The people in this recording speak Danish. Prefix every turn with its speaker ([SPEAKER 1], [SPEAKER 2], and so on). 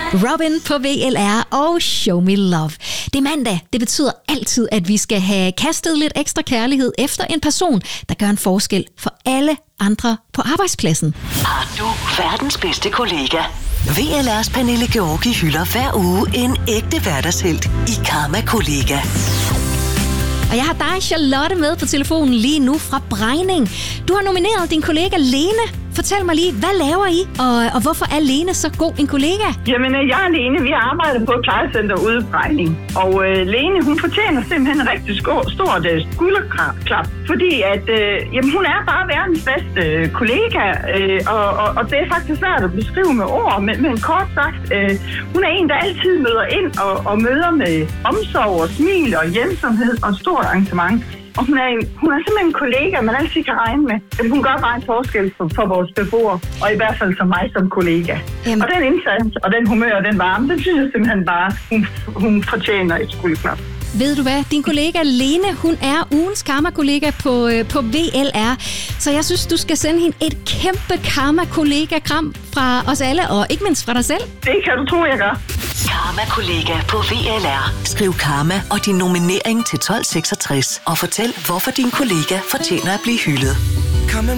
[SPEAKER 1] Robin på VLR og Show Me Love. Det er mandag. Det betyder altid, at vi skal have kastet lidt ekstra kærlighed efter en person, der gør en forskel for alle andre på arbejdspladsen.
[SPEAKER 2] Har du verdens bedste kollega? VLR's Pernille Georgi hylder hver uge en ægte hverdagshelt i Karma Kollega.
[SPEAKER 1] Og jeg har dig, Charlotte, med på telefonen lige nu fra Brejning. Du har nomineret din kollega Lene. Fortæl mig lige, hvad laver I, og hvorfor er Lene så god en kollega?
[SPEAKER 3] Jamen, jeg og Lene, vi arbejder på et plejecenter ude i Brejning. Og Lene, hun fortjener simpelthen en rigtig stort skulderklap. Fordi at, hun er bare verdens bedste kollega. Og det er faktisk svært at beskrive med ord. Men kort sagt, hun er en, der altid møder ind og møder med omsorg og smil og hjælpsomhed og stort engagement. Og hun er simpelthen en kollega, man altid kan regne med. Hun gør bare en forskel for vores beboere, og i hvert fald for mig som kollega. Jamen. Og den indsats, og den humør og den varme, den synes jeg simpelthen bare, hun fortjener et skulderklap.
[SPEAKER 1] Ved du hvad? Din kollega Lene, hun er ugens karma-kollega på VLR. Så jeg synes, du skal sende hende et kæmpe karma-kollega-kram fra os alle, og ikke mindst fra dig selv.
[SPEAKER 3] Det kan du tro, jeg gør.
[SPEAKER 2] Karma Kollega på VLR. Skriv Karma og din nominering til 1266 og fortæl, hvorfor din kollega fortjener at blive hyldet.